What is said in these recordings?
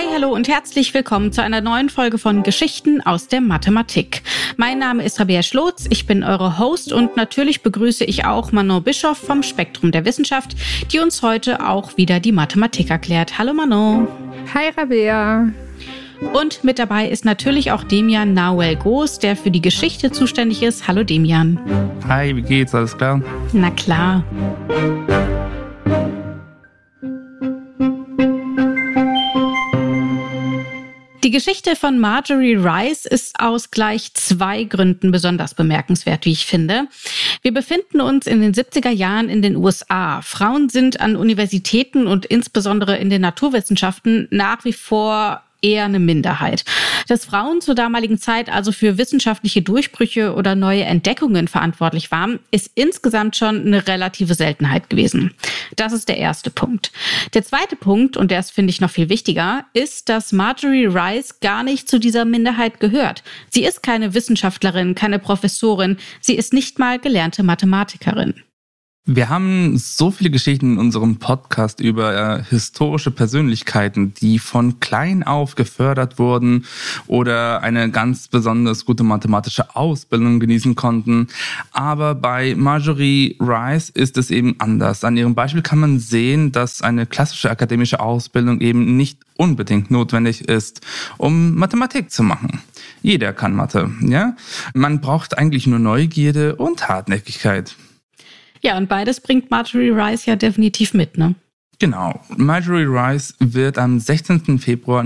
Hi, hallo und herzlich willkommen zu einer neuen Folge von Geschichten aus der Mathematik. Mein Name ist Rabea Schlotz, ich bin eure Host und natürlich begrüße ich auch Manon Bischoff vom Spektrum der Wissenschaft, die uns heute auch wieder die Mathematik erklärt. Hallo Manon. Hi Rabea. Und mit dabei ist natürlich auch Demian Nahuel-Goos, der für die Geschichte zuständig ist. Hallo Demian. Hi, wie geht's? Alles klar? Na klar. Die Geschichte von Marjorie Rice ist aus gleich 2 Gründen besonders bemerkenswert, wie ich finde. Wir befinden uns in den 70er Jahren in den USA. Frauen sind an Universitäten und insbesondere in den Naturwissenschaften nach wie vor eher eine Minderheit. Dass Frauen zur damaligen Zeit also für wissenschaftliche Durchbrüche oder neue Entdeckungen verantwortlich waren, ist insgesamt schon eine relative Seltenheit gewesen. Das ist der erste Punkt. Der zweite Punkt, und der ist, finde ich, noch viel wichtiger, ist, dass Marjorie Rice gar nicht zu dieser Minderheit gehört. Sie ist keine Wissenschaftlerin, keine Professorin, sie ist nicht mal gelernte Mathematikerin. Wir haben so viele Geschichten in unserem Podcast über historische Persönlichkeiten, die von klein auf gefördert wurden oder eine ganz besonders gute mathematische Ausbildung genießen konnten. Aber bei Marjorie Rice ist es eben anders. An ihrem Beispiel kann man sehen, dass eine klassische akademische Ausbildung eben nicht unbedingt notwendig ist, um Mathematik zu machen. Jeder kann Mathe, ja? Man braucht eigentlich nur Neugierde und Hartnäckigkeit. Ja, und beides bringt Marjorie Rice ja definitiv mit, ne? Genau. Marjorie Rice wird am 16. Februar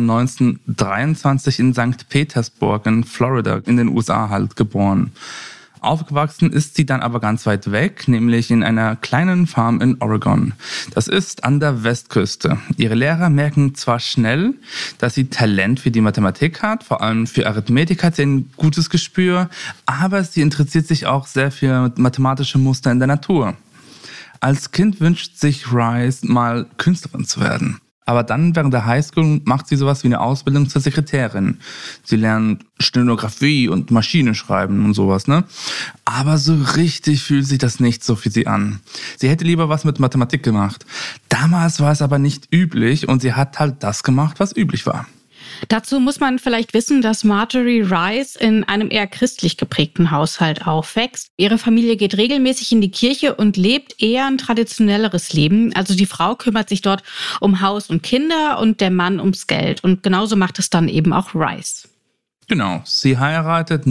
1923 in St. Petersburg in Florida in den USA halt geboren. Aufgewachsen ist sie dann aber ganz weit weg, nämlich in einer kleinen Farm in Oregon. Das ist an der Westküste. Ihre Lehrer merken zwar schnell, dass sie Talent für die Mathematik hat, vor allem für Arithmetik hat sie ein gutes Gespür, aber sie interessiert sich auch sehr für mathematische Muster in der Natur. Als Kind wünscht sich Rice mal Künstlerin zu werden. Aber dann während der Highschool macht sie sowas wie eine Ausbildung zur Sekretärin. Sie lernt Stenografie und Maschinenschreiben und sowas, ne? Aber so richtig fühlt sich das nicht so für sie an. Sie hätte lieber was mit Mathematik gemacht. Damals war es aber nicht üblich und sie hat halt das gemacht, was üblich war. Dazu muss man vielleicht wissen, dass Marjorie Rice in einem eher christlich geprägten Haushalt aufwächst. Ihre Familie geht regelmäßig in die Kirche und lebt eher ein traditionelleres Leben. Also die Frau kümmert sich dort um Haus und Kinder und der Mann ums Geld. Und genauso macht es dann eben auch Rice. Genau, sie heiratet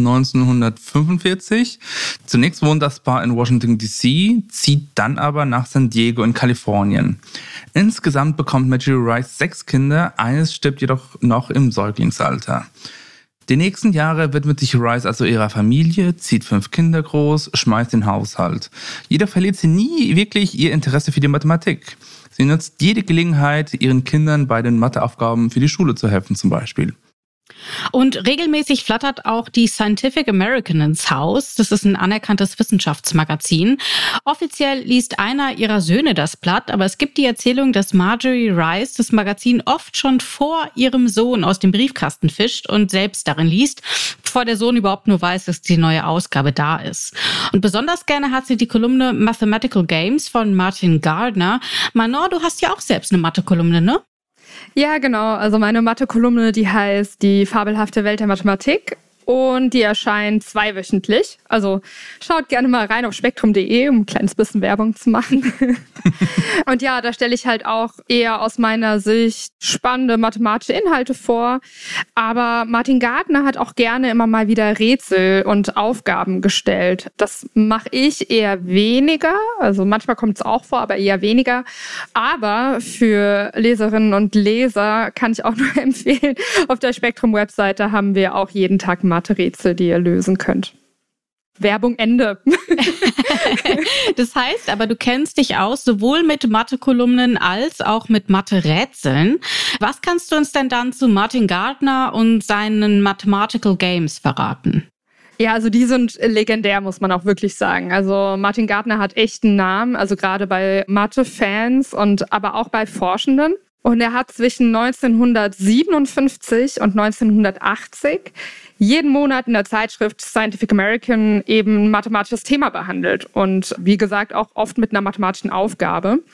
1945. Zunächst wohnt das Paar in Washington D.C., zieht dann aber nach San Diego in Kalifornien. Insgesamt bekommt Marjorie Rice 6 Kinder, eines stirbt jedoch noch im Säuglingsalter. Die nächsten Jahre widmet sich Rice also ihrer Familie, zieht 5 Kinder groß, schmeißt den Haushalt. Jedoch verliert sie nie wirklich ihr Interesse für die Mathematik. Sie nutzt jede Gelegenheit, ihren Kindern bei den Matheaufgaben für die Schule zu helfen zum Beispiel. Und regelmäßig flattert auch die Scientific American ins Haus. Das ist ein anerkanntes Wissenschaftsmagazin. Offiziell liest einer ihrer Söhne das Blatt, aber es gibt die Erzählung, dass Marjorie Rice das Magazin oft schon vor ihrem Sohn aus dem Briefkasten fischt und selbst darin liest, bevor der Sohn überhaupt nur weiß, dass die neue Ausgabe da ist. Und besonders gerne hat sie die Kolumne Mathematical Games von Martin Gardner. Manon, du hast ja auch selbst eine Mathe-Kolumne, ne? Ja, genau. Also meine Mathe-Kolumne, die heißt Die fabelhafte Welt der Mathematik. Und die erscheint 2-wöchentlich. Also schaut gerne mal rein auf spektrum.de, um ein kleines bisschen Werbung zu machen. Und ja, da stelle ich halt auch eher aus meiner Sicht spannende mathematische Inhalte vor. Aber Martin Gardner hat auch gerne immer mal wieder Rätsel und Aufgaben gestellt. Das mache ich eher weniger. Also manchmal kommt es auch vor, aber eher weniger. Aber für Leserinnen und Leser kann ich auch nur empfehlen, auf der Spektrum-Webseite haben wir auch jeden Tag Mathe-Rätsel, die ihr lösen könnt. Werbung Ende. Das heißt aber, du kennst dich aus, sowohl mit Mathe-Kolumnen als auch mit Mathe-Rätseln. Was kannst du uns denn dann zu Martin Gardner und seinen Mathematical Games verraten? Ja, also die sind legendär, muss man auch wirklich sagen. Also Martin Gardner hat echt einen Namen, also gerade bei Mathe-Fans und aber auch bei Forschenden. Und er hat zwischen 1957 und 1980 jeden Monat in der Zeitschrift Scientific American eben ein mathematisches Thema behandelt. Und wie gesagt, auch oft mit einer mathematischen Aufgabe.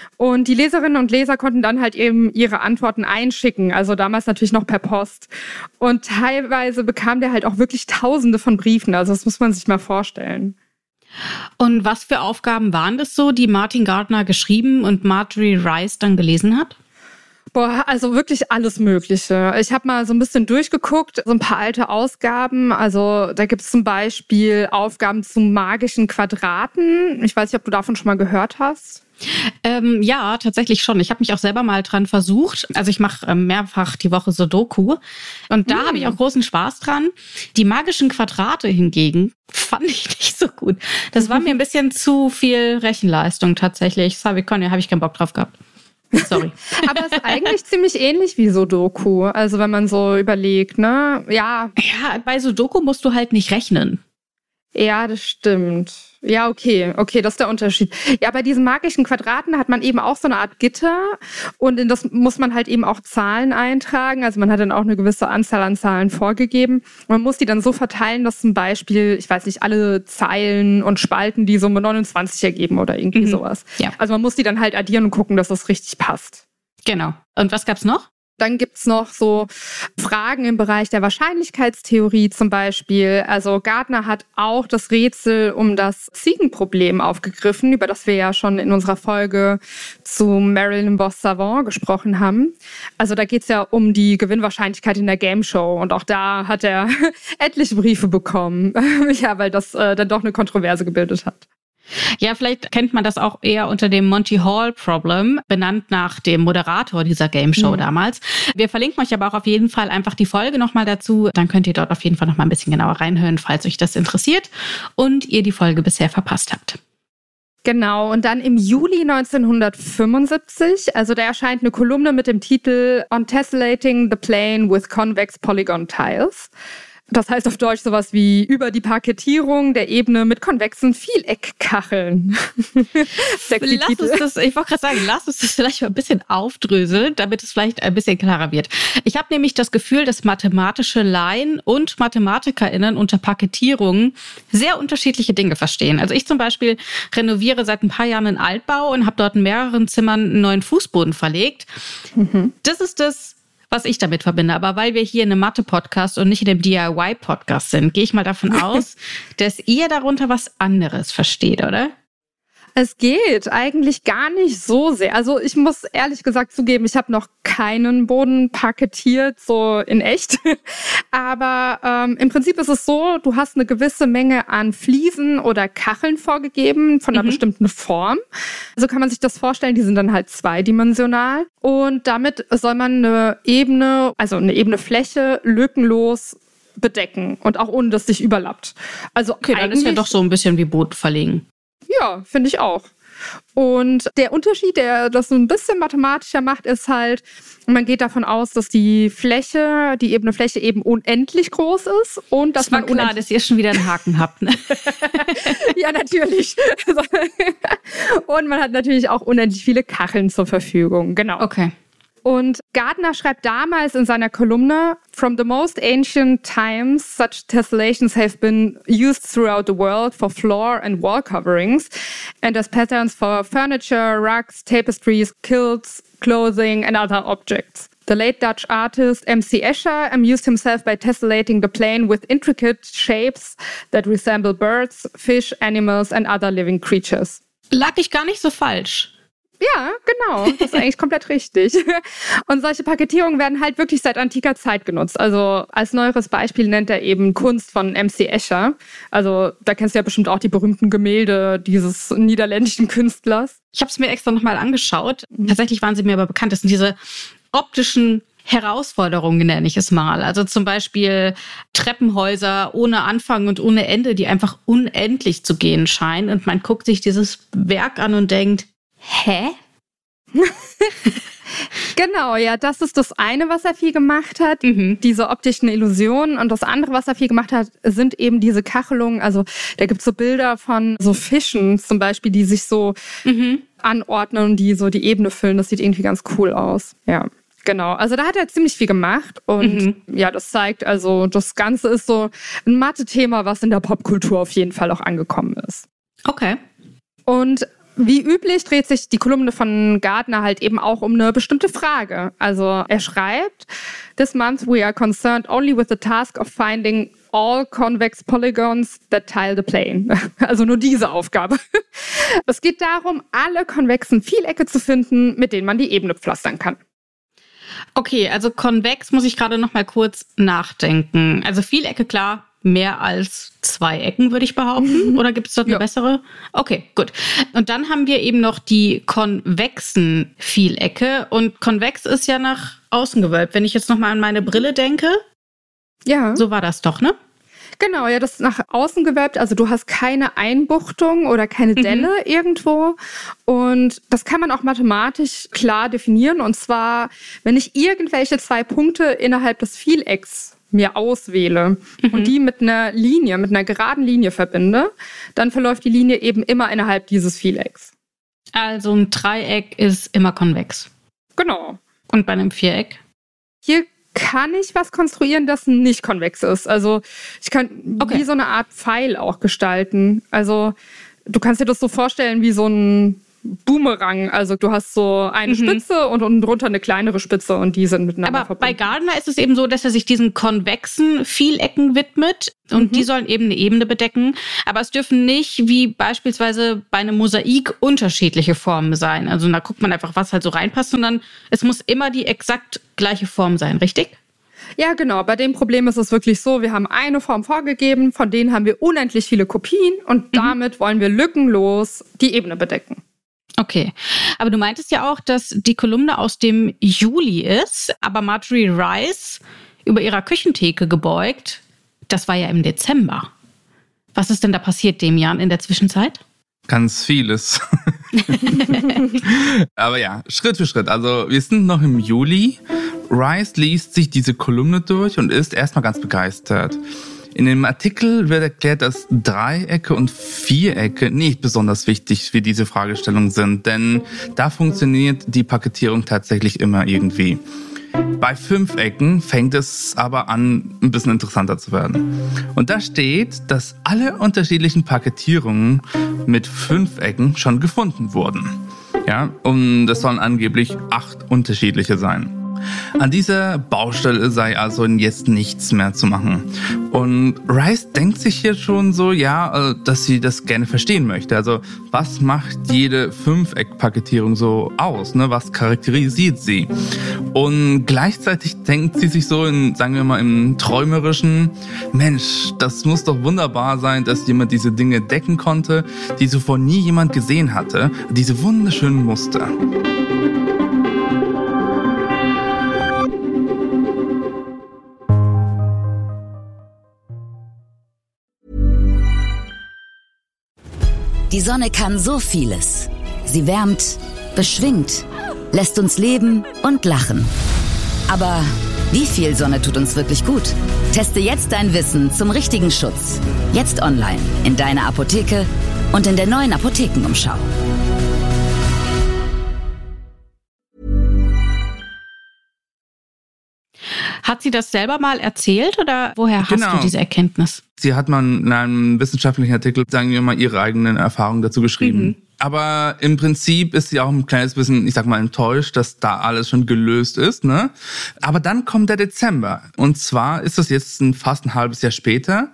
Und die Leserinnen und Leser konnten dann halt eben ihre Antworten einschicken, also damals natürlich noch per Post. Und teilweise bekam der halt auch wirklich Tausende von Briefen, also das muss man sich mal vorstellen. Und was für Aufgaben waren das so, die Martin Gardner geschrieben und Marjorie Rice dann gelesen hat? Boah, also wirklich alles Mögliche. Ich habe mal so ein bisschen durchgeguckt, so ein paar alte Ausgaben. Also da gibt es zum Beispiel Aufgaben zu magischen Quadraten. Ich weiß nicht, ob du davon schon mal gehört hast. Ja, tatsächlich schon. Ich habe mich auch selber mal dran versucht. Also ich mache mehrfach die Woche Sudoku. Und da habe ich auch großen Spaß dran. Die magischen Quadrate hingegen fand ich nicht so gut. Das war mir ein bisschen zu viel Rechenleistung tatsächlich. Habe ich keinen Bock drauf gehabt. Sorry. Aber es ist eigentlich ziemlich ähnlich wie Sudoku. Also wenn man so überlegt, ne? Ja, bei Sudoku musst du halt nicht rechnen. Ja, das stimmt. Ja, okay, das ist der Unterschied. Ja, bei diesen magischen Quadraten hat man eben auch so eine Art Gitter und in das muss man halt eben auch Zahlen eintragen. Also man hat dann auch eine gewisse Anzahl an Zahlen vorgegeben. Man muss die dann so verteilen, dass zum Beispiel, ich weiß nicht, alle Zeilen und Spalten, die Summe 29 ergeben oder irgendwie sowas. Ja. Also man muss die dann halt addieren und gucken, dass das richtig passt. Genau. Und was gab's noch? Dann gibt's noch so Fragen im Bereich der Wahrscheinlichkeitstheorie zum Beispiel. Also Gardner hat auch das Rätsel um das Ziegenproblem aufgegriffen, über das wir ja schon in unserer Folge zu Marilyn Boss Savant gesprochen haben. Also da geht's ja um die Gewinnwahrscheinlichkeit in der Game Show und auch da hat er etliche Briefe bekommen, ja, weil das dann doch eine Kontroverse gebildet hat. Ja, vielleicht kennt man das auch eher unter dem Monty Hall Problem, benannt nach dem Moderator dieser Game Show damals. Wir verlinken euch aber auch auf jeden Fall einfach die Folge nochmal dazu. Dann könnt ihr dort auf jeden Fall nochmal ein bisschen genauer reinhören, falls euch das interessiert und ihr die Folge bisher verpasst habt. Genau, und dann im Juli 1975, also da erscheint eine Kolumne mit dem Titel On Tessellating the Plane with Convex Polygon Tiles. Das heißt auf Deutsch sowas wie über die Parkettierung der Ebene mit konvexen Vieleckskacheln. Ich wollte gerade sagen, lass uns das vielleicht mal ein bisschen aufdröseln, damit es vielleicht ein bisschen klarer wird. Ich habe nämlich das Gefühl, dass mathematische Laien und MathematikerInnen unter Parkettierung sehr unterschiedliche Dinge verstehen. Also ich zum Beispiel renoviere seit ein paar Jahren einen Altbau und habe dort in mehreren Zimmern einen neuen Fußboden verlegt. Das ist das, was ich damit verbinde. Aber weil wir hier in einem Mathe-Podcast und nicht in dem DIY-Podcast sind, gehe ich mal davon aus, dass ihr darunter was anderes versteht, oder? Es geht eigentlich gar nicht so sehr. Also ich muss ehrlich gesagt zugeben, ich habe noch keinen Boden parkettiert, so in echt. Aber im Prinzip ist es so, du hast eine gewisse Menge an Fliesen oder Kacheln vorgegeben von einer bestimmten Form. So kann man sich das vorstellen, die sind dann halt zweidimensional. Und damit soll man eine ebene Fläche lückenlos bedecken und auch ohne, dass sich überlappt. Also okay, dann ist ja doch so ein bisschen wie Boot verlegen. Ja, finde ich auch. Und der Unterschied, der das so ein bisschen mathematischer macht, ist halt, man geht davon aus, dass die ebene Fläche eben unendlich groß ist und dass man klar, dass ihr schon wieder einen Haken habt. Ne? Ja, natürlich. Und man hat natürlich auch unendlich viele Kacheln zur Verfügung. Genau. Okay. Und Gardner schreibt damals in seiner Kolumne, "From the most ancient times, such tessellations have been used throughout the world for floor and wall coverings and as patterns for furniture, rugs, tapestries, quilts, clothing and other objects. The late Dutch artist M.C. Escher amused himself by tessellating the plane with intricate shapes that resemble birds, fish, animals and other living creatures." Lag ich gar nicht so falsch. Ja, genau. Das ist eigentlich komplett richtig. Und solche Parkettierungen werden halt wirklich seit antiker Zeit genutzt. Also als neueres Beispiel nennt er eben Kunst von M.C. Escher. Also da kennst du ja bestimmt auch die berühmten Gemälde dieses niederländischen Künstlers. Ich habe es mir extra nochmal angeschaut. Tatsächlich waren sie mir aber bekannt. Das sind diese optischen Herausforderungen, nenne ich es mal. Also zum Beispiel Treppenhäuser ohne Anfang und ohne Ende, die einfach unendlich zu gehen scheinen. Und man guckt sich dieses Werk an und denkt, hä? Genau, ja, das ist das eine, was er viel gemacht hat, diese optischen Illusionen. Und das andere, was er viel gemacht hat, sind eben diese Kachelungen. Also da gibt's so Bilder von so Fischen zum Beispiel, die sich so anordnen und die so die Ebene füllen. Das sieht irgendwie ganz cool aus. Ja, genau. Also da hat er ziemlich viel gemacht. Und ja, das zeigt, also das Ganze ist so ein Mathe-Thema, was in der Popkultur auf jeden Fall auch angekommen ist. Okay. Und Wie üblich dreht sich die Kolumne von Gardner halt eben auch um eine bestimmte Frage. Also er schreibt, "This month we are concerned only with the task of finding all convex polygons that tile the plane." Also nur diese Aufgabe. Es geht darum, alle konvexen Vielecke zu finden, mit denen man die Ebene pflastern kann. Okay, also konvex muss ich gerade noch mal kurz nachdenken. Also Vielecke, klar, mehr als 2 Ecken, würde ich behaupten. Oder gibt es dort eine bessere? Okay, gut. Und dann haben wir eben noch die konvexen Vielecke. Und konvex ist ja nach außen gewölbt. Wenn ich jetzt noch mal an meine Brille denke, so war das doch, ne? Genau, ja, das ist nach außen gewölbt. Also du hast keine Einbuchtung oder keine Delle irgendwo. Und das kann man auch mathematisch klar definieren. Und zwar, wenn ich irgendwelche 2 Punkte innerhalb des Vielecks mir auswähle und die mit einer Linie, mit einer geraden Linie verbinde, dann verläuft die Linie eben immer innerhalb dieses Vielecks. Also ein Dreieck ist immer konvex. Genau. Und bei einem Viereck? Hier kann ich was konstruieren, das nicht konvex ist. Also ich kann wie so eine Art Pfeil auch gestalten. Also du kannst dir das so vorstellen wie so ein Boomerang. Also du hast so eine Spitze und unten drunter eine kleinere Spitze und die sind miteinander verbunden. Aber bei Gardner ist es eben so, dass er sich diesen konvexen Vielecken widmet und die sollen eben eine Ebene bedecken. Aber es dürfen nicht wie beispielsweise bei einem Mosaik unterschiedliche Formen sein. Also da guckt man einfach, was halt so reinpasst, sondern es muss immer die exakt gleiche Form sein, richtig? Ja, genau. Bei dem Problem ist es wirklich so, wir haben eine Form vorgegeben, von denen haben wir unendlich viele Kopien und damit wollen wir lückenlos die Ebene bedecken. Okay, aber du meintest ja auch, dass die Kolumne aus dem Juli ist, aber Marjorie Rice über ihrer Küchentheke gebeugt, das war ja im Dezember. Was ist denn da passiert, Demian, in der Zwischenzeit? Ganz vieles. Aber ja, Schritt für Schritt. Also wir sind noch im Juli. Rice liest sich diese Kolumne durch und ist erstmal ganz begeistert. In dem Artikel wird erklärt, dass Dreiecke und Vierecke nicht besonders wichtig für diese Fragestellung sind, denn da funktioniert die Paketierung tatsächlich immer irgendwie. Bei Fünfecken fängt es aber an, ein bisschen interessanter zu werden. Und da steht, dass alle unterschiedlichen Paketierungen mit Fünfecken schon gefunden wurden. Ja, und es sollen angeblich 8 unterschiedliche sein. An dieser Baustelle sei also jetzt nichts mehr zu machen. Und Rice denkt sich hier schon so, dass sie das gerne verstehen möchte. Also was macht jede Fünfeck-Paketierung so aus? Ne? Was charakterisiert sie? Und gleichzeitig denkt sie sich so im träumerischen, Mensch, das muss doch wunderbar sein, dass jemand diese Dinge decken konnte, die zuvor nie jemand gesehen hatte. Diese wunderschönen Muster. Die Sonne kann so vieles. Sie wärmt, beschwingt, lässt uns leben und lachen. Aber wie viel Sonne tut uns wirklich gut? Teste jetzt dein Wissen zum richtigen Schutz. Jetzt online, in deiner Apotheke und in der neuen Apothekenumschau. Hat sie das selber mal erzählt oder woher hast du diese Erkenntnis? Sie hat mal in einem wissenschaftlichen Artikel, ihre eigenen Erfahrungen dazu geschrieben. Aber im Prinzip ist sie auch ein kleines bisschen, enttäuscht, dass da alles schon gelöst ist, ne? Aber dann kommt der Dezember. Und zwar ist das jetzt fast ein halbes Jahr später.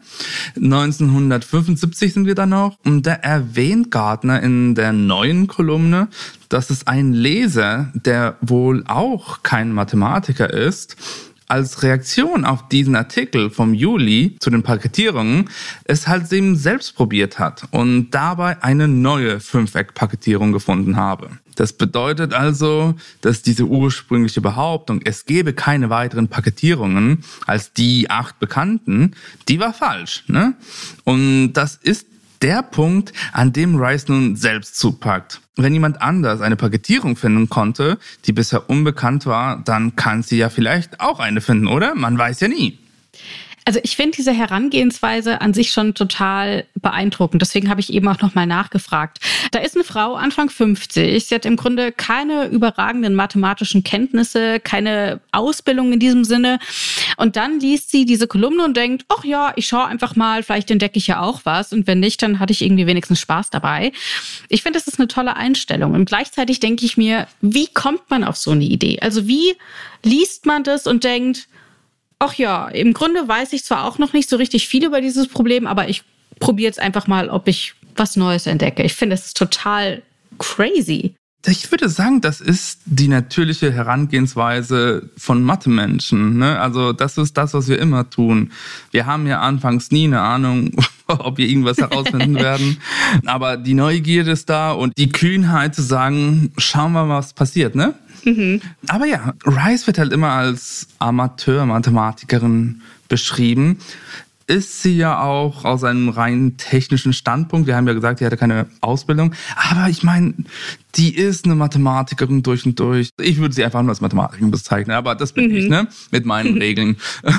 1975 sind wir da noch. Und da erwähnt Gardner in der neuen Kolumne, dass es ein Leser, der wohl auch kein Mathematiker ist, als Reaktion auf diesen Artikel vom Juli zu den Paketierungen es halt eben selbst probiert hat und dabei eine neue Fünfeck-Paketierung gefunden habe. Das bedeutet also, dass diese ursprüngliche Behauptung, es gebe keine weiteren Paketierungen als die 8 bekannten, die war falsch, ne? Und das ist der Punkt, an dem Rice nun selbst zupackt. Wenn jemand anders eine Paketierung finden konnte, die bisher unbekannt war, dann kann sie ja vielleicht auch eine finden, oder? Man weiß ja nie. Also ich finde diese Herangehensweise an sich schon total beeindruckend. Deswegen habe ich eben auch nochmal nachgefragt. Da ist eine Frau, Anfang 50. Sie hat im Grunde keine überragenden mathematischen Kenntnisse, keine Ausbildung in diesem Sinne. Und dann liest sie diese Kolumne und denkt, ach ja, ich schaue einfach mal, vielleicht entdecke ich ja auch was. Und wenn nicht, dann hatte ich irgendwie wenigstens Spaß dabei. Ich finde, das ist eine tolle Einstellung. Und gleichzeitig denke ich mir, wie kommt man auf so eine Idee? Also wie liest man das und denkt, ach ja, im Grunde weiß ich zwar auch noch nicht so richtig viel über dieses Problem, aber ich probiere jetzt einfach mal, ob ich was Neues entdecke. Ich finde, es ist total crazy. Ich würde sagen, das ist die natürliche Herangehensweise von Mathe-Menschen, ne? Also das ist das, was wir immer tun. Wir haben ja anfangs nie eine Ahnung, ob wir irgendwas herausfinden werden. Aber die Neugierde ist da und die Kühnheit zu sagen, schauen wir mal, was passiert, ne? Aber ja, Rice wird halt immer als Amateur-Mathematikerin beschrieben. Ist sie ja auch aus einem rein technischen Standpunkt. Wir haben ja gesagt, sie hatte keine Ausbildung. Aber ich meine, die ist eine Mathematikerin durch und durch. Ich würde sie einfach nur als Mathematikerin bezeichnen, aber das bin ich, ne? Mit meinen Regeln.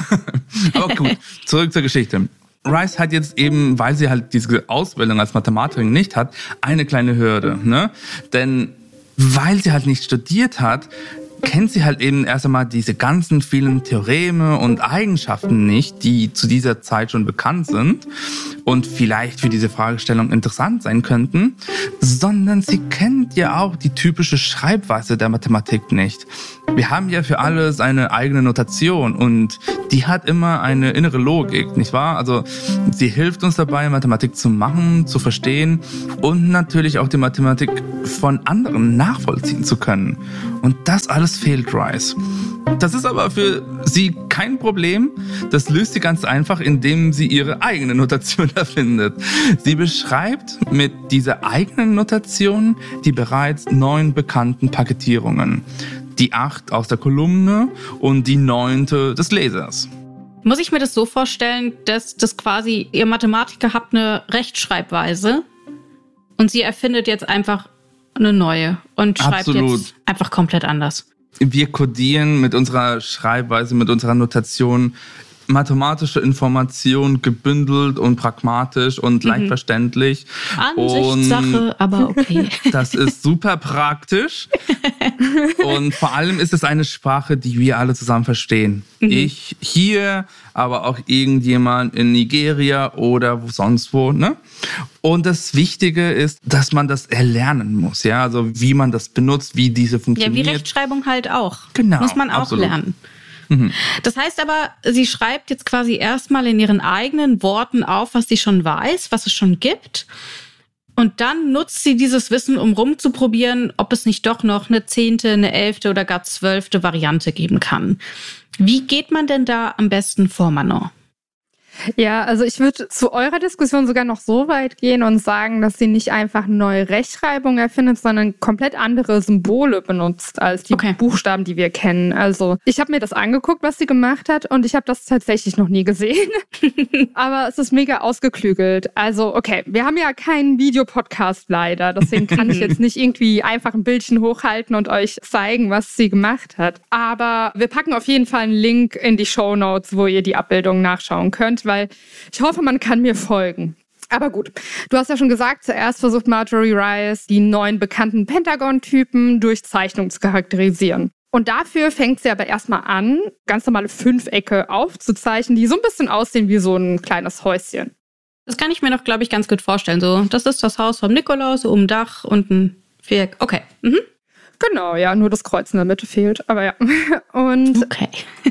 Aber gut, zurück zur Geschichte. Rice hat jetzt eben, weil sie halt diese Ausbildung als Mathematikerin nicht hat, eine kleine Hürde, ne? Denn weil sie halt nicht studiert hat, kennt sie halt eben erst einmal diese ganzen vielen Theoreme und Eigenschaften nicht, die zu dieser Zeit schon bekannt sind und vielleicht für diese Fragestellung interessant sein könnten, sondern sie kennt ja auch die typische Schreibweise der Mathematik nicht. Wir haben ja für alles eine eigene Notation und die hat immer eine innere Logik, nicht wahr? Also sie hilft uns dabei, Mathematik zu machen, zu verstehen und natürlich auch die Mathematik von anderen nachvollziehen zu können. Und das alles fehlt Rice. Das ist aber für sie kein Problem. Das löst sie ganz einfach, indem sie ihre eigene Notation erfindet. Sie beschreibt mit dieser eigenen Notation die bereits 9 bekannten Paketierungen. Die 8 aus der Kolumne und die 9. des Lesers. Muss ich mir das so vorstellen, dass das quasi, ihr Mathematiker habt eine Rechtschreibweise und sie erfindet jetzt einfach eine neue und schreibt jetzt einfach komplett anders? Wir kodieren mit unserer Schreibweise, mit unserer Notation mathematische Information gebündelt und pragmatisch und leicht verständlich. Ansichtssache, aber okay. Das ist super praktisch. Und vor allem ist es eine Sprache, die wir alle zusammen verstehen. Ich hier, aber auch irgendjemand in Nigeria oder sonst wo, ne? Und das Wichtige ist, dass man das erlernen muss, ja, also wie man das benutzt, wie diese funktioniert. Ja, wie Rechtschreibung halt auch. Genau. Muss man auch lernen. Das heißt aber, sie schreibt jetzt quasi erstmal in ihren eigenen Worten auf, was sie schon weiß, was es schon gibt. Und dann nutzt sie dieses Wissen, um rumzuprobieren, ob es nicht doch noch eine 10., eine 11. oder gar 12. Variante geben kann. Wie geht man denn da am besten vor, Manon? Ja, also ich würde zu eurer Diskussion sogar noch so weit gehen und sagen, dass sie nicht einfach neue Rechtschreibung erfindet, sondern komplett andere Symbole benutzt als die Buchstaben, die wir kennen. Also ich habe mir das angeguckt, was sie gemacht hat, und ich habe das tatsächlich noch nie gesehen. Aber es ist mega ausgeklügelt. Also okay, wir haben ja keinen Videopodcast leider, deswegen kann ich jetzt nicht irgendwie einfach ein Bildchen hochhalten und euch zeigen, was sie gemacht hat. Aber wir packen auf jeden Fall einen Link in die Shownotes, wo ihr die Abbildung nachschauen könnt, weil ich hoffe, man kann mir folgen. Aber gut, du hast ja schon gesagt, zuerst versucht Marjorie Rice, die 9 bekannten Pentagon-Typen durch Zeichnung zu charakterisieren. Und dafür fängt sie aber erstmal an, ganz normale 5-Ecke aufzuzeichnen, die so ein bisschen aussehen wie so ein kleines Häuschen. Das kann ich mir noch, glaube ich, ganz gut vorstellen. So, das ist das Haus vom Nikolaus, oben Dach und ein Viereck. Okay. Genau, ja, nur das Kreuz in der Mitte fehlt. Aber ja. Und okay.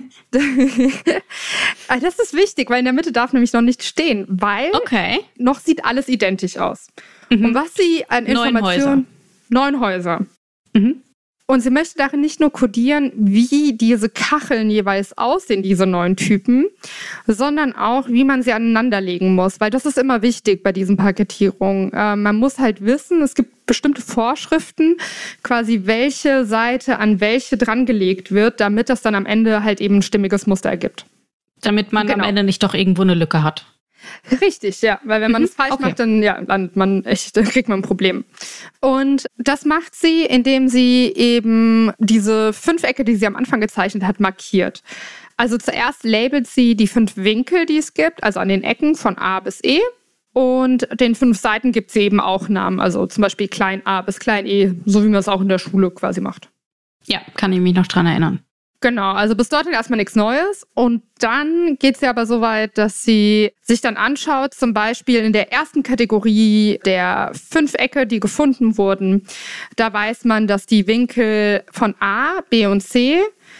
Das ist wichtig, weil in der Mitte darf nämlich noch nicht stehen, weil noch sieht alles identisch aus. Und was sie an Informationen... 9 Häuser. Und sie möchte darin nicht nur kodieren, wie diese Kacheln jeweils aussehen, diese 9 Typen, sondern auch, wie man sie aneinanderlegen muss. Weil das ist immer wichtig bei diesen Paketierungen. Man muss halt wissen, es gibt bestimmte Vorschriften, quasi welche Seite an welche drangelegt wird, damit das dann am Ende halt eben ein stimmiges Muster ergibt. Damit man am Ende nicht doch irgendwo eine Lücke hat. Richtig, ja, weil wenn man es falsch macht, dann landet man echt, dann kriegt man ein Problem. Und das macht sie, indem sie eben diese 5-Ecke, die sie am Anfang gezeichnet hat, markiert. Also zuerst labelt sie die 5 Winkel, die es gibt, also an den Ecken von A bis E. Und den 5 Seiten gibt sie eben auch Namen, also zum Beispiel klein a bis klein e, so wie man es auch in der Schule quasi macht. Ja, kann ich mich noch dran erinnern. Genau, also bis dorthin erstmal nichts Neues. Und dann geht sie aber so weit, dass sie sich dann anschaut, zum Beispiel in der ersten Kategorie der 5 Ecke, die gefunden wurden, da weiß man, dass die Winkel von A, B und C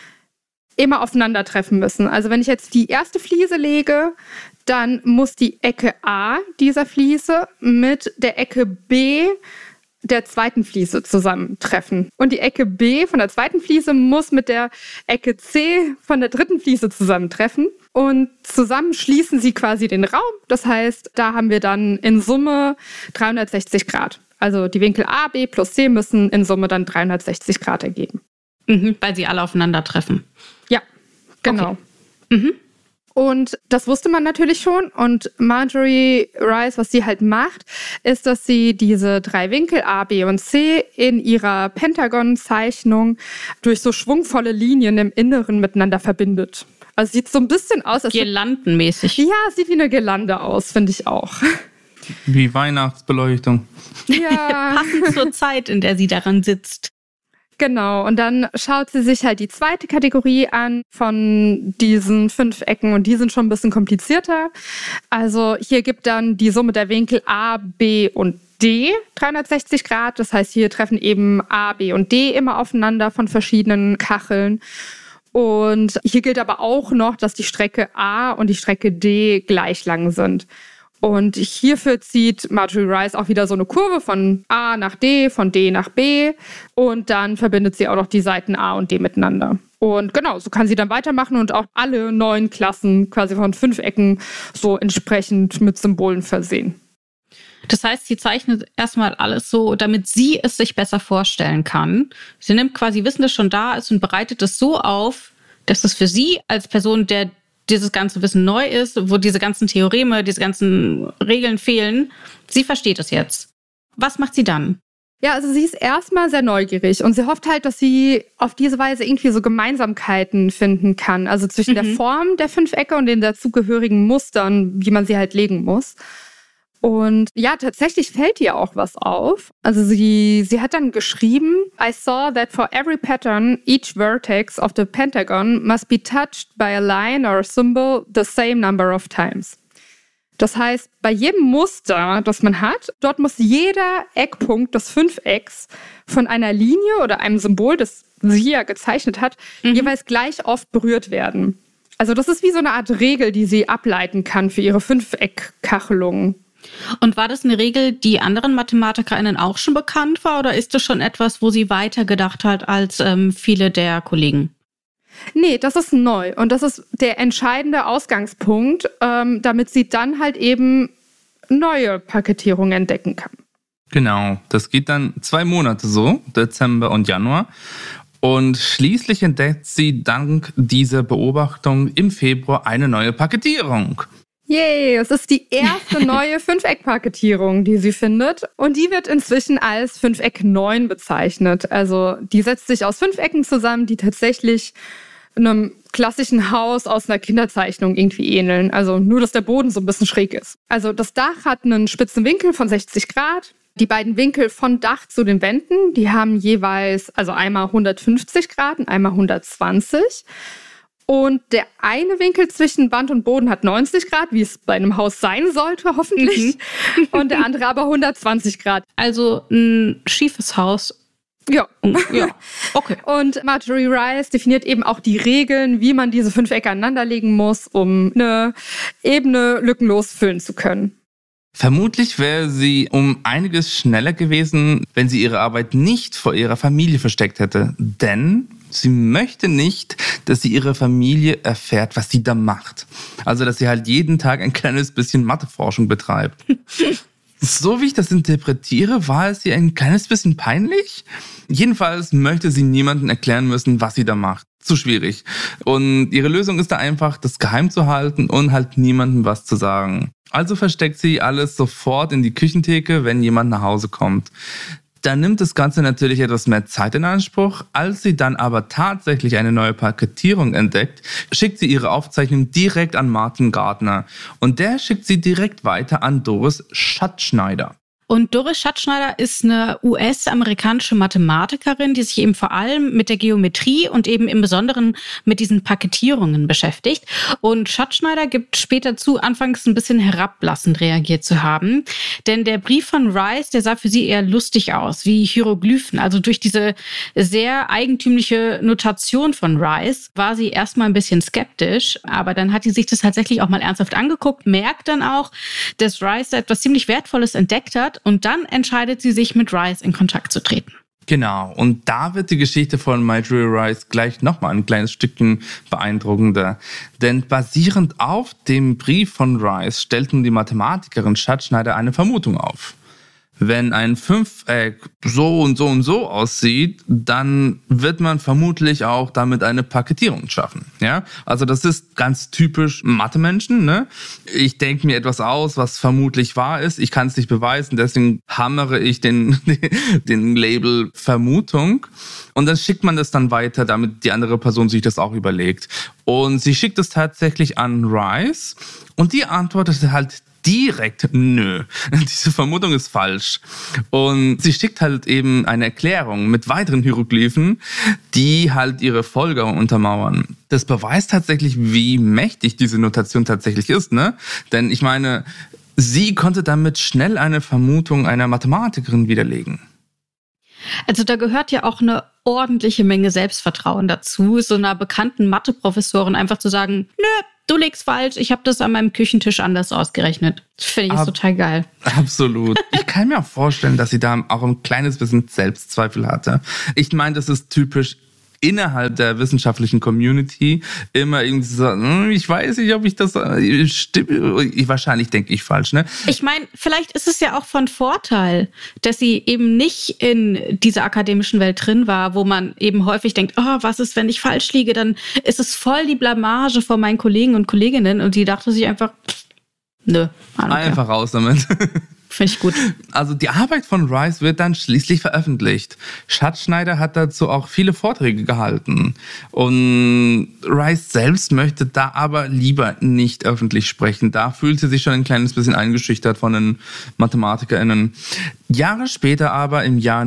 immer aufeinandertreffen müssen. Also wenn ich jetzt die erste Fliese lege, dann muss die Ecke A dieser Fliese mit der Ecke B der zweiten Fliese zusammentreffen. Und die Ecke B von der zweiten Fliese muss mit der Ecke C von der dritten Fliese zusammentreffen. Und zusammen schließen sie quasi den Raum. Das heißt, da haben wir dann in Summe 360 Grad. Also die Winkel A, B plus C müssen in Summe dann 360 Grad ergeben. Weil sie alle aufeinandertreffen. Ja, genau. Okay. Und das wusste man natürlich schon. Und Marjorie Rice, was sie halt macht, ist, dass sie diese 3 Winkel A, B und C in ihrer Pentagon-Zeichnung durch so schwungvolle Linien im Inneren miteinander verbindet. Also sieht so ein bisschen aus, als Girlandenmäßig. Ja, sieht wie eine Girlande aus, finde ich auch. Wie Weihnachtsbeleuchtung. Ja. Passend zur Zeit, in der sie daran sitzt. Genau, und dann schaut sie sich halt die zweite Kategorie an von diesen 5 Ecken und die sind schon ein bisschen komplizierter. Also hier gibt dann die Summe der Winkel A, B und D 360 Grad. Das heißt, hier treffen eben A, B und D immer aufeinander von verschiedenen Kacheln. Und hier gilt aber auch noch, dass die Strecke A und die Strecke D gleich lang sind. Und hierfür zieht Marjorie Rice auch wieder so eine Kurve von A nach D, von D nach B. Und dann verbindet sie auch noch die Seiten A und D miteinander. Und genau, so kann sie dann weitermachen und auch alle 9 Klassen quasi von 5 Ecken so entsprechend mit Symbolen versehen. Das heißt, sie zeichnet erstmal alles so, damit sie es sich besser vorstellen kann. Sie nimmt quasi Wissen, das schon da ist und bereitet es so auf, dass es für sie als Person, der dieses ganze Wissen neu ist, wo diese ganzen Theoreme, diese ganzen Regeln fehlen. Sie versteht es jetzt. Was macht sie dann? Ja, also sie ist erstmal sehr neugierig und sie hofft halt, dass sie auf diese Weise irgendwie so Gemeinsamkeiten finden kann. Also zwischen der Form der 5 Ecke und den dazugehörigen Mustern, wie man sie halt legen muss. Und ja, tatsächlich fällt ihr auch was auf. Also sie hat dann geschrieben, I saw that for every pattern, each vertex of the pentagon must be touched by a line or a symbol the same number of times. Das heißt, bei jedem Muster, das man hat, dort muss jeder Eckpunkt des 5-Ecks von einer Linie oder einem Symbol, das sie ja gezeichnet hat, jeweils gleich oft berührt werden. Also das ist wie so eine Art Regel, die sie ableiten kann für ihre 5-Eck-Kachelungen. Und war das eine Regel, die anderen MathematikerInnen auch schon bekannt war, oder ist das schon etwas, wo sie weiter gedacht hat als viele der Kollegen? Nee, das ist neu und das ist der entscheidende Ausgangspunkt, damit sie dann halt eben neue Paketierungen entdecken kann. Genau, das geht dann 2 Monate so, Dezember und Januar. Und schließlich entdeckt sie dank dieser Beobachtung im Februar eine neue Paketierung. Yay, es ist die erste neue 5-Eck-Paketierung, die sie findet. Und die wird inzwischen als 5-Eck 9 bezeichnet. Also die setzt sich aus 5 Ecken zusammen, die tatsächlich einem klassischen Haus aus einer Kinderzeichnung irgendwie ähneln. Also nur, dass der Boden so ein bisschen schräg ist. Also das Dach hat einen spitzen Winkel von 60 Grad. Die beiden Winkel von Dach zu den Wänden, die haben jeweils, also einmal 150 Grad und einmal 120. Und der eine Winkel zwischen Wand und Boden hat 90 Grad, wie es bei einem Haus sein sollte, hoffentlich. Und der andere aber 120 Grad. Also ein schiefes Haus. Ja. Ja, okay. Und Marjorie Rice definiert eben auch die Regeln, wie man diese 5 Ecke aneinanderlegen muss, um eine Ebene lückenlos füllen zu können. Vermutlich wäre sie um einiges schneller gewesen, wenn sie ihre Arbeit nicht vor ihrer Familie versteckt hätte. Denn sie möchte nicht, dass sie ihre Familie erfährt, was sie da macht. Also, dass sie halt jeden Tag ein kleines bisschen Matheforschung betreibt. So wie ich das interpretiere, war es ihr ein kleines bisschen peinlich. Jedenfalls möchte sie niemandem erklären müssen, was sie da macht. Zu schwierig. Und ihre Lösung ist da einfach, das geheim zu halten und halt niemandem was zu sagen. Also versteckt sie alles sofort in die Küchentheke, wenn jemand nach Hause kommt. Da nimmt das Ganze natürlich etwas mehr Zeit in Anspruch. Als sie dann aber tatsächlich eine neue Paketierung entdeckt, schickt sie ihre Aufzeichnung direkt an Martin Gardner. Und der schickt sie direkt weiter an Doris Schatzschneider. Und Doris Schatzschneider ist eine US-amerikanische Mathematikerin, die sich eben vor allem mit der Geometrie und eben im Besonderen mit diesen Paketierungen beschäftigt. Und Schatzschneider gibt später zu, anfangs ein bisschen herablassend reagiert zu haben. Denn der Brief von Rice, der sah für sie eher lustig aus, wie Hieroglyphen. Also durch diese sehr eigentümliche Notation von Rice war sie erstmal ein bisschen skeptisch. Aber dann hat sie sich das tatsächlich auch mal ernsthaft angeguckt, merkt dann auch, dass Rice da etwas ziemlich Wertvolles entdeckt hat. Und dann entscheidet sie sich, mit Rice in Kontakt zu treten. Genau, und da wird die Geschichte von Marjorie Rice gleich nochmal ein kleines Stückchen beeindruckender. Denn basierend auf dem Brief von Rice stellt nun die Mathematikerin Schatzschneider eine Vermutung auf. Wenn ein Fünfeck so und so und so aussieht, dann wird man vermutlich auch damit eine Paketierung schaffen. Ja? Also das ist ganz typisch Mathe-Menschen. Ne? Ich denke mir etwas aus, was vermutlich wahr ist. Ich kann es nicht beweisen, deswegen hammere ich den Label Vermutung. Und dann schickt man das dann weiter, damit die andere Person sich das auch überlegt. Und sie schickt es tatsächlich an Rice und die antwortet halt direkt, nö, diese Vermutung ist falsch. Und sie schickt halt eben eine Erklärung mit weiteren Hieroglyphen, die halt ihre Folgerung untermauern. Das beweist tatsächlich, wie mächtig diese Notation tatsächlich ist, ne? Denn ich meine, sie konnte damit schnell eine Vermutung einer Mathematikerin widerlegen. Also da gehört ja auch eine ordentliche Menge Selbstvertrauen dazu, so einer bekannten Mathe-Professorin einfach zu sagen, nö, du legst falsch, ich habe das an meinem Küchentisch anders ausgerechnet. Das finde ich ist total geil. Absolut. Ich kann mir auch vorstellen, dass sie da auch ein kleines bisschen Selbstzweifel hatte. Ich meine, das ist typisch innerhalb der wissenschaftlichen Community immer irgendwie so, ich weiß nicht, ob ich das stimme. Wahrscheinlich denke ich falsch, ne? Ich meine, vielleicht ist es ja auch von Vorteil, dass sie eben nicht in dieser akademischen Welt drin war, wo man eben häufig denkt, oh, was ist, wenn ich falsch liege? Dann ist es voll die Blamage vor meinen Kollegen und Kolleginnen. Und die dachte sich einfach, nö. Einfach raus damit. Finde ich gut. Also die Arbeit von Rice wird dann schließlich veröffentlicht. Schatzschneider hat dazu auch viele Vorträge gehalten. Und Rice selbst möchte da aber lieber nicht öffentlich sprechen. Da fühlt sie sich schon ein kleines bisschen eingeschüchtert von den MathematikerInnen. Jahre später aber, im Jahr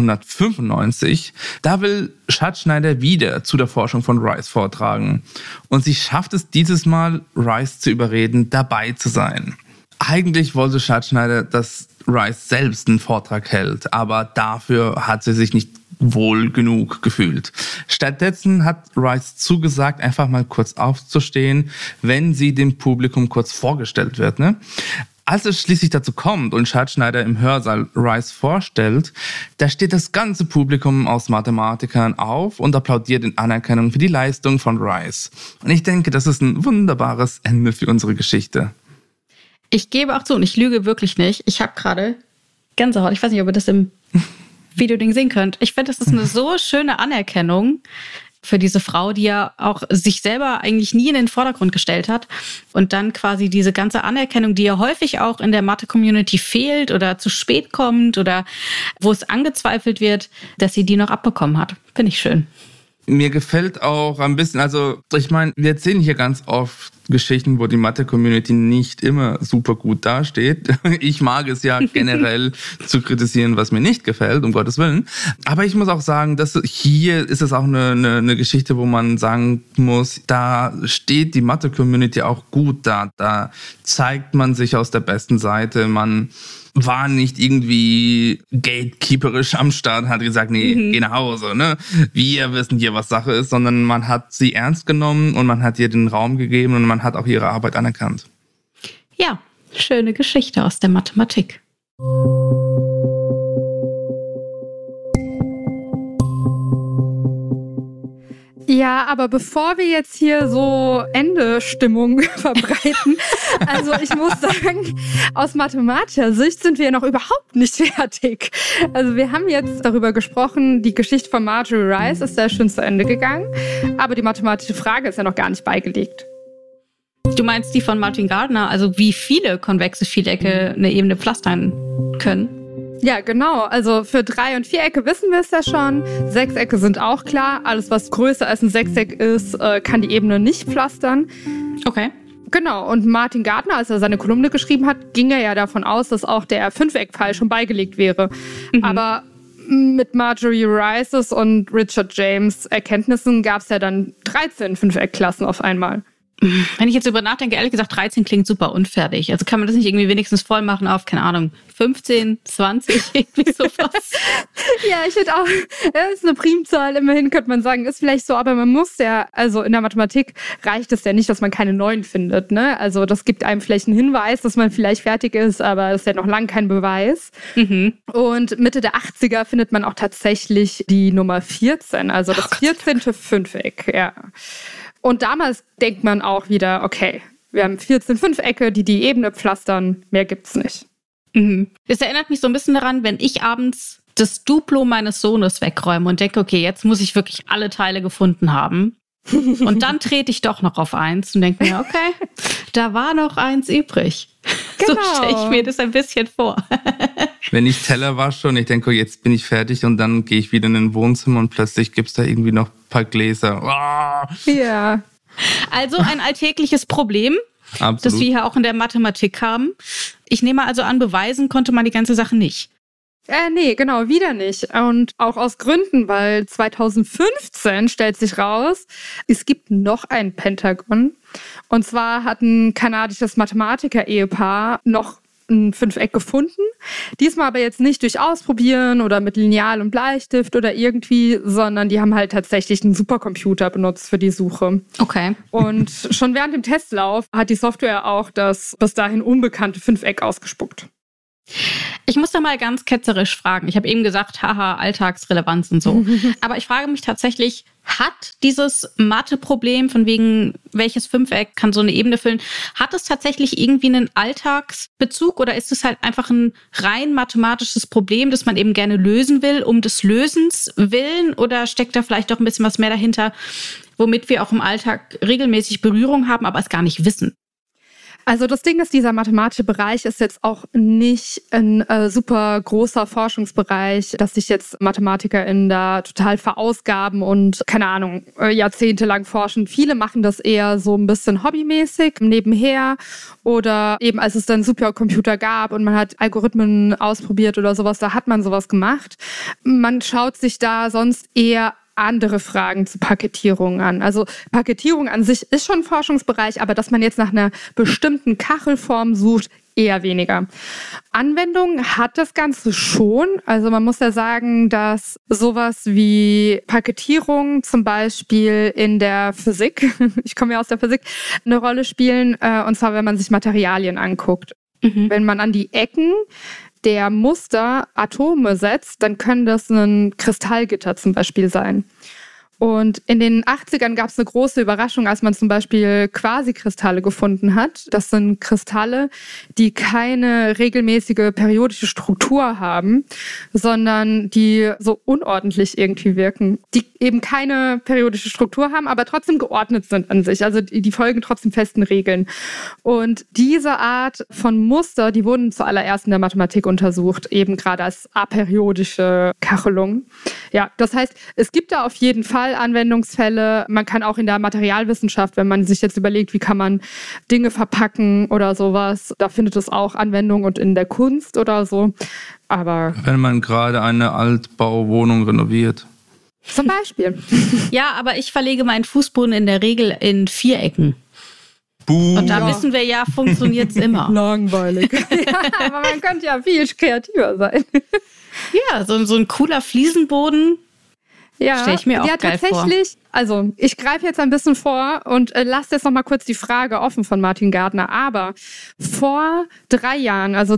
1995, da will Schatzschneider wieder zu der Forschung von Rice vortragen. Und sie schafft es dieses Mal, Rice zu überreden, dabei zu sein. Eigentlich wollte Schatzschneider, dass Rice selbst einen Vortrag hält, aber dafür hat sie sich nicht wohl genug gefühlt. Stattdessen hat Rice zugesagt, einfach mal kurz aufzustehen, wenn sie dem Publikum kurz vorgestellt wird. Ne? Als es schließlich dazu kommt und Schatzschneider im Hörsaal Rice vorstellt, da steht das ganze Publikum aus Mathematikern auf und applaudiert in Anerkennung für die Leistung von Rice. Und ich denke, das ist ein wunderbares Ende für unsere Geschichte. Ich gebe auch zu, und ich lüge wirklich nicht, ich habe gerade Gänsehaut. Ich weiß nicht, ob ihr das im Videoding sehen könnt. Ich finde, das ist eine so schöne Anerkennung für diese Frau, die ja auch sich selber eigentlich nie in den Vordergrund gestellt hat. Und dann quasi diese ganze Anerkennung, die ja häufig auch in der Mathe-Community fehlt oder zu spät kommt oder wo es angezweifelt wird, dass sie die noch abbekommen hat. Finde ich schön. Mir gefällt auch ein bisschen, also ich meine, wir erzählen hier ganz oft Geschichten, wo die Mathe-Community nicht immer super gut dasteht. Ich mag es ja generell zu kritisieren, was mir nicht gefällt, um Gottes Willen. Aber ich muss auch sagen, dass hier ist es auch eine Geschichte, wo man sagen muss, da steht die Mathe-Community auch gut da. Da zeigt man sich aus der besten Seite. Man war nicht irgendwie gatekeeperisch am Start, hat gesagt, nee, geh nach Hause, ne? Wir wissen hier, was Sache ist, sondern man hat sie ernst genommen und man hat ihr den Raum gegeben und man hat auch ihre Arbeit anerkannt. Ja, schöne Geschichte aus der Mathematik. Ja, aber bevor wir jetzt hier so Ende-Stimmung verbreiten, also ich muss sagen, aus mathematischer Sicht sind wir noch überhaupt nicht fertig. Also wir haben jetzt darüber gesprochen, die Geschichte von Marjorie Rice ist sehr schön zu Ende gegangen, aber die mathematische Frage ist ja noch gar nicht beigelegt. Du meinst die von Martin Gardner, also wie viele konvexe Vielecke eine Ebene pflastern können? Ja, genau. Also für 3- und 4-Ecke wissen wir es ja schon. 6-Ecke sind auch klar. Alles, was größer als ein 6-Eck ist, kann die Ebene nicht pflastern. Okay. Genau. Und Martin Gardner, als er seine Kolumne geschrieben hat, ging er ja davon aus, dass auch der 5-Eck-Fall schon beigelegt wäre. Aber mit Marjorie Rices und Richard James Erkenntnissen gab es ja dann 13 5-Eck-Klassen auf einmal. Wenn ich jetzt darüber nachdenke, ehrlich gesagt, 13 klingt super unfertig. Also kann man das nicht irgendwie wenigstens voll machen auf, keine Ahnung, 15, 20, irgendwie sowas? Ja, ich finde auch, ist eine Primzahl, immerhin könnte man sagen, ist vielleicht so, aber man muss ja, also in der Mathematik reicht es ja nicht, dass man keine 9 findet, ne? Also das gibt einem vielleicht einen Hinweis, dass man vielleicht fertig ist, aber das ist ja noch lange kein Beweis. Und Mitte der 80er findet man auch tatsächlich die Nummer 14, also das 14. 5-Eck, ja. Und damals denkt man auch wieder, okay, wir haben 14 5-Ecke, die Ebene pflastern, mehr gibt's nicht. Das erinnert mich so ein bisschen daran, wenn ich abends das Duplo meines Sohnes wegräume und denke, okay, jetzt muss ich wirklich alle Teile gefunden haben. Und dann trete ich doch noch auf 1 und denke mir, okay, da war noch 1 übrig. Genau. So stelle ich mir das ein bisschen vor. Wenn ich Teller wasche und ich denke, oh, jetzt bin ich fertig und dann gehe ich wieder in den Wohnzimmer und plötzlich gibt es da irgendwie noch ein paar Gläser. Oh. Ja. Also ein alltägliches Problem, Absolut. das wir hier auch in der Mathematik haben. Ich nehme also an, beweisen konnte man die ganze Sache nicht. Nee, genau, wieder nicht. Und auch aus Gründen, weil 2015 stellt sich raus, es gibt noch ein Pentagon. Und zwar hat ein kanadisches Mathematiker-Ehepaar noch ein 5-Eck gefunden. Diesmal aber jetzt nicht durch Ausprobieren oder mit Lineal und Bleistift oder irgendwie, sondern die haben halt tatsächlich einen Supercomputer benutzt für die Suche. Okay. Und schon während dem Testlauf hat die Software auch das bis dahin unbekannte 5-Eck ausgespuckt. Ich muss da mal ganz ketzerisch fragen. Ich habe eben gesagt, haha, Alltagsrelevanz und so. Aber ich frage mich tatsächlich, hat dieses Mathe-Problem, von wegen welches 5-Eck kann so eine Ebene füllen, hat es tatsächlich irgendwie einen Alltagsbezug oder ist es halt einfach ein rein mathematisches Problem, das man eben gerne lösen will, um des Lösens willen? Oder steckt da vielleicht doch ein bisschen was mehr dahinter, womit wir auch im Alltag regelmäßig Berührung haben, aber es gar nicht wissen? Also das Ding ist, dieser mathematische Bereich ist jetzt auch nicht ein super großer Forschungsbereich, dass sich jetzt MathematikerInnen da total verausgaben und, keine Ahnung, jahrzehntelang forschen. Viele machen das eher so ein bisschen hobbymäßig, nebenher oder eben als es dann Supercomputer gab und man hat Algorithmen ausprobiert oder sowas, da hat man sowas gemacht. Man schaut sich da sonst eher andere Fragen zu Paketierung an. Also Paketierung an sich ist schon ein Forschungsbereich, aber dass man jetzt nach einer bestimmten Kachelform sucht, eher weniger. Anwendung hat das Ganze schon. Also man muss ja sagen, dass sowas wie Paketierung zum Beispiel in der Physik, ich komme ja aus der Physik, eine Rolle spielen. Und zwar, wenn man sich Materialien anguckt. Wenn man an die Ecken der Muster Atome setzt, dann können das ein Kristallgitter zum Beispiel sein. Und in den 80ern gab es eine große Überraschung, als man zum Beispiel Quasikristalle gefunden hat. Das sind Kristalle, die keine regelmäßige periodische Struktur haben, sondern die so unordentlich irgendwie wirken. Die eben keine periodische Struktur haben, aber trotzdem geordnet sind an sich. Also die folgen trotzdem festen Regeln. Und diese Art von Muster, die wurden zuallererst in der Mathematik untersucht, eben gerade als aperiodische Kachelung. Ja, das heißt, es gibt da auf jeden Fall Anwendungsfälle. Man kann auch in der Materialwissenschaft, wenn man sich jetzt überlegt, wie kann man Dinge verpacken oder sowas, da findet es auch Anwendung und in der Kunst oder so. Aber wenn man gerade eine Altbauwohnung renoviert. Zum Beispiel. Ja, aber ich verlege meinen Fußboden in der Regel in 4 Ecken. Buh. Und da wissen wir ja, funktioniert es immer. Langweilig. Ja, aber man könnte ja viel kreativer sein. Ja, so ein cooler Fliesenboden. Ja, stelle ich mir auch geil vor. Tatsächlich. Also, ich greife jetzt ein bisschen vor und lasse jetzt noch mal kurz die Frage offen von Martin Gardner. Aber vor 3 Jahren, also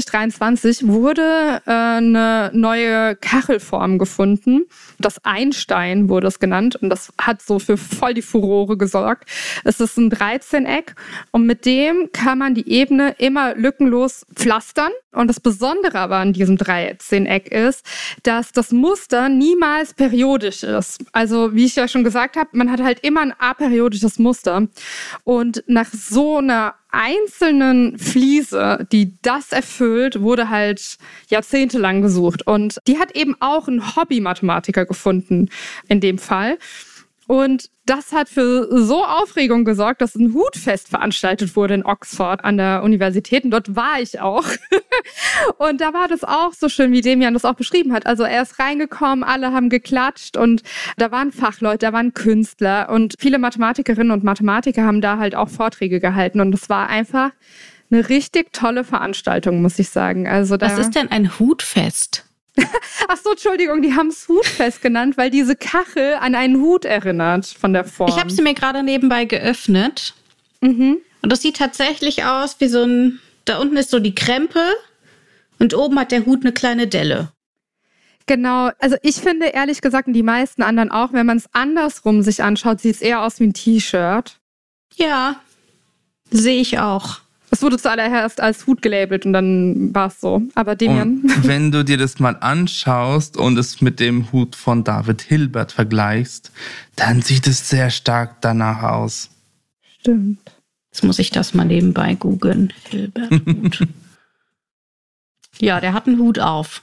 2023, wurde eine neue Kachelform gefunden. Das Einstein wurde es genannt und das hat so für voll die Furore gesorgt. Es ist ein 13-Eck und mit dem kann man die Ebene immer lückenlos pflastern. Und das Besondere aber an diesem 13-Eck ist, dass das Muster niemals periodisch ist. Also, wie ich ja schon gesagt habe, man hat halt immer ein aperiodisches Muster. Und nach so einer einzelnen Fliese, die das erfüllt, wurde halt jahrzehntelang gesucht. Und die hat eben auch einen Hobby-Mathematiker gefunden in dem Fall. Und das hat für so Aufregung gesorgt, dass ein Hutfest veranstaltet wurde in Oxford an der Universität. Und dort war ich auch. Und da war das auch so schön, wie Demian das auch beschrieben hat. Also er ist reingekommen, alle haben geklatscht und da waren Fachleute, da waren Künstler und viele Mathematikerinnen und Mathematiker haben da halt auch Vorträge gehalten. Und es war einfach eine richtig tolle Veranstaltung, muss ich sagen. Also Was ist denn ein Hutfest? Ach so, Entschuldigung, die haben es Hutfest genannt, weil diese Kachel an einen Hut erinnert von der Form. Ich habe sie mir gerade nebenbei geöffnet. Mhm. Und das sieht tatsächlich aus wie so ein... Da unten ist so die Krempe und oben hat der Hut eine kleine Delle. Genau, also ich finde ehrlich gesagt, und die meisten anderen auch, wenn man es andersrum sich anschaut, sieht es eher aus wie ein T-Shirt. Ja, sehe ich auch. Es wurde zuallererst als Hut gelabelt und dann war es so. Aber Demian. Und wenn du dir das mal anschaust und es mit dem Hut von David Hilbert vergleichst, dann sieht es sehr stark danach aus. Stimmt. Jetzt muss ich das mal nebenbei googeln. Hilbert Hut. Ja, der hat einen Hut auf.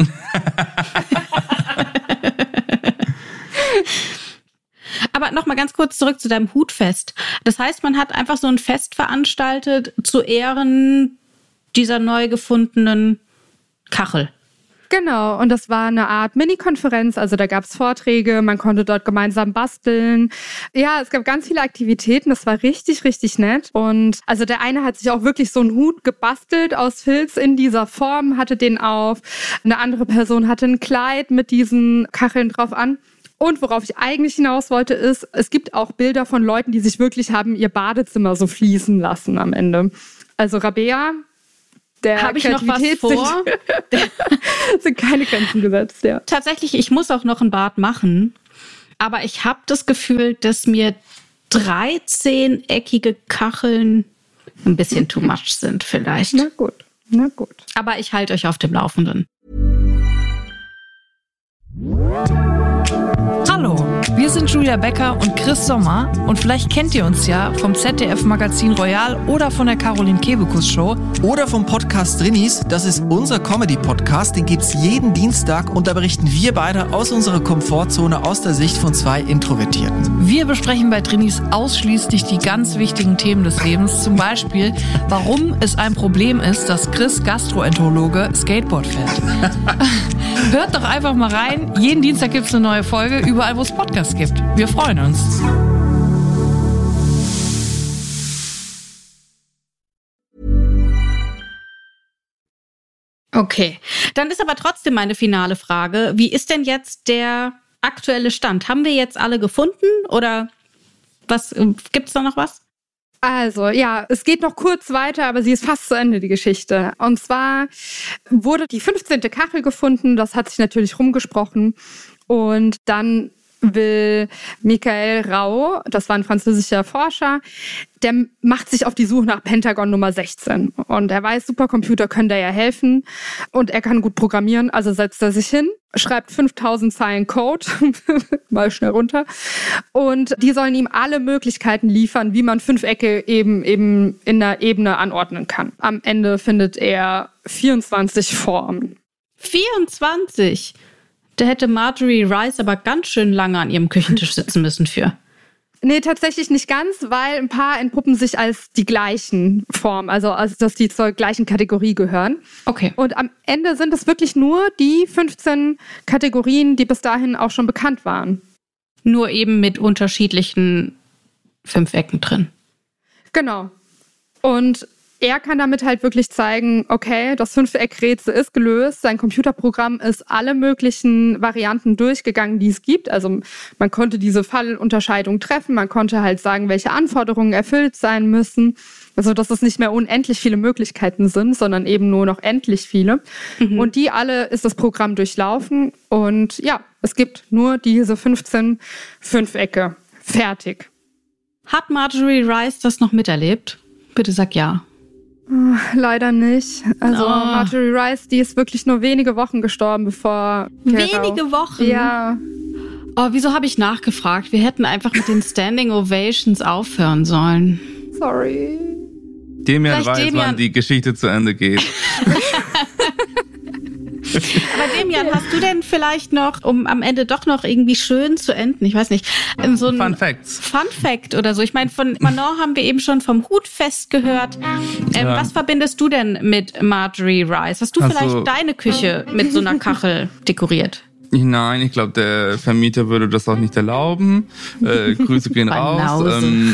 Aber nochmal ganz kurz zurück zu deinem Hutfest. Das heißt, man hat einfach so ein Fest veranstaltet zu Ehren dieser neu gefundenen Kachel. Genau, und das war eine Art Mini-Konferenz, also da gab es Vorträge, man konnte dort gemeinsam basteln. Ja, es gab ganz viele Aktivitäten, das war richtig, richtig nett. Und also der eine hat sich auch wirklich so einen Hut gebastelt aus Filz in dieser Form, hatte den auf. Eine andere Person hatte ein Kleid mit diesen Kacheln drauf an. Und worauf ich eigentlich hinaus wollte, ist, es gibt auch Bilder von Leuten, die sich wirklich haben ihr Badezimmer so fließen lassen am Ende. Also Rabea, der Habe ich noch was vor? sind keine Grenzen gesetzt, ja. Tatsächlich, ich muss auch noch ein Bad machen. Aber ich habe das Gefühl, dass mir 13-eckige Kacheln ein bisschen too much sind vielleicht. Na gut, na gut. Aber ich halte euch auf dem Laufenden. Hallo, wir sind Julia Becker und Chris Sommer und vielleicht kennt ihr uns ja vom ZDF-Magazin Royal oder von der Caroline Kebekus Show. Oder vom Podcast Drinis, das ist unser Comedy-Podcast, den gibt's jeden Dienstag und da berichten wir beide aus unserer Komfortzone aus der Sicht von zwei Introvertierten. Wir besprechen bei Drinis ausschließlich die ganz wichtigen Themen des Lebens, zum Beispiel, warum es ein Problem ist, dass Chris Gastroenterologe Skateboard fährt. Hört doch einfach mal rein, jeden Dienstag gibt's eine neue Folge, überall wo es Podcasts gibt. Wir freuen uns. Okay, dann ist aber trotzdem meine finale Frage. Wie ist denn jetzt der aktuelle Stand? Haben wir jetzt alle gefunden oder was, gibt's da noch was? Also, ja, es geht noch kurz weiter, aber sie ist fast zu Ende, die Geschichte. Und zwar wurde die 15. Kachel gefunden, das hat sich natürlich rumgesprochen. Und dann will Michael Rau, das war ein französischer Forscher, der macht sich auf die Suche nach Pentagon Nummer 16. Und er weiß, Supercomputer können da ja helfen und er kann gut programmieren. Also setzt er sich hin, schreibt 5000 Zeilen Code, mal schnell runter. Und die sollen ihm alle Möglichkeiten liefern, wie man Fünfecke eben in einer Ebene anordnen kann. Am Ende findet er 24 Formen. 24? Da hätte Marjorie Rice aber ganz schön lange an ihrem Küchentisch sitzen müssen für. Nee, tatsächlich nicht ganz, weil ein paar entpuppen sich als die gleichen Formen, also dass die zur gleichen Kategorie gehören. Okay. Und am Ende sind es wirklich nur die 15 Kategorien, die bis dahin auch schon bekannt waren. Nur eben mit unterschiedlichen Fünfecken drin. Genau. Und er kann damit halt wirklich zeigen, okay, das Fünfeckrätsel ist gelöst, sein Computerprogramm ist alle möglichen Varianten durchgegangen, die es gibt. Also man konnte diese Fallunterscheidung treffen, man konnte halt sagen, welche Anforderungen erfüllt sein müssen. Also dass es nicht mehr unendlich viele Möglichkeiten sind, sondern eben nur noch endlich viele. Mhm. Und die alle ist das Programm durchlaufen. Und ja, es gibt nur diese 15 Fünfecke. Fertig. Hat Marjorie Rice das noch miterlebt? Bitte sag ja. Leider nicht. Also Marjorie Rice, die ist wirklich nur wenige Wochen gestorben, bevor... Wenige Wochen? Ja. Oh, wieso habe ich nachgefragt? Wir hätten einfach mit den Standing Ovations aufhören sollen. Sorry. Demian weiß, wann die Geschichte zu Ende geht. Aber Demian, hast du denn vielleicht noch, um am Ende doch noch irgendwie schön zu enden, ich weiß nicht, so ein Fun Facts. Fun Fact oder so. Ich meine, von Manon haben wir eben schon vom Hutfest gehört. Ja. Was verbindest du denn mit Marjorie Rice? Hast du vielleicht deine Küche mit so einer Kachel dekoriert? Nein, ich glaube, der Vermieter würde das auch nicht erlauben. Grüße gehen raus.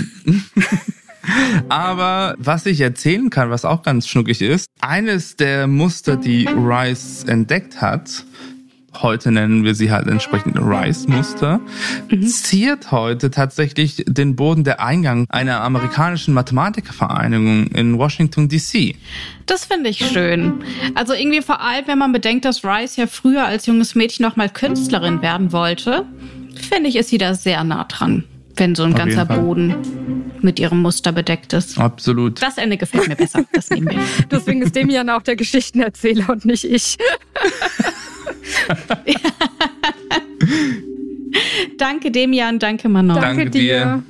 Aber was ich erzählen kann, was auch ganz schnuckig ist, eines der Muster, die Rice entdeckt hat, heute nennen wir sie halt entsprechend Rice-Muster, ziert heute tatsächlich den Boden der Eingang einer amerikanischen Mathematikervereinigung in Washington, D.C. Das finde ich schön. Also irgendwie vor allem, wenn man bedenkt, dass Rice ja früher als junges Mädchen noch mal Künstlerin werden wollte, finde ich, ist sie da sehr nah dran, wenn so ein ganzer Boden mit ihrem Muster bedeckt ist. Absolut. Das Ende gefällt mir besser. Das nehmen wir. Deswegen ist Demian auch der Geschichtenerzähler und nicht ich. Danke Demian, danke Manon. Danke dir.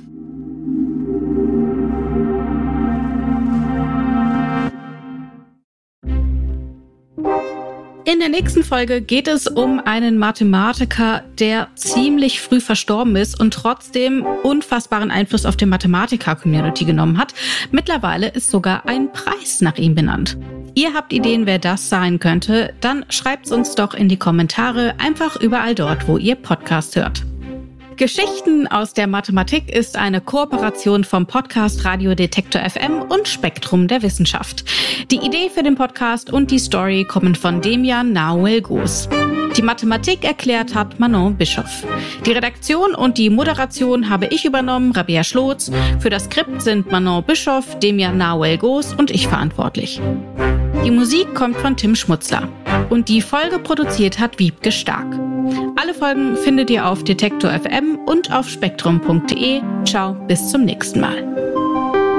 In der nächsten Folge geht es um einen Mathematiker, der ziemlich früh verstorben ist und trotzdem unfassbaren Einfluss auf die Mathematiker-Community genommen hat. Mittlerweile ist sogar ein Preis nach ihm benannt. Ihr habt Ideen, wer das sein könnte? Dann schreibt's uns doch in die Kommentare, einfach überall dort, wo ihr Podcast hört. Geschichten aus der Mathematik ist eine Kooperation vom Podcast Radio Detektor FM und Spektrum der Wissenschaft. Die Idee für den Podcast und die Story kommen von Demian Nahuel-Goos. Die Mathematik erklärt hat Manon Bischoff. Die Redaktion und die Moderation habe ich übernommen, Rabea Schlotz. Für das Skript sind Manon Bischoff, Demian Nahuel-Goos und ich verantwortlich. Die Musik kommt von Tim Schmutzler. Und die Folge produziert hat Wiebke Stark. Alle Folgen findet ihr auf Detektor FM und auf spektrum.de. Ciao, bis zum nächsten Mal.